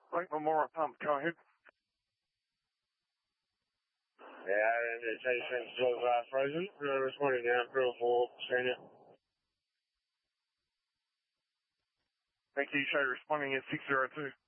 Lake Memorial Pump, go ahead. Yeah, invitation still frozen. Responding now, drill 4, senior. Thank you, show responding at 602.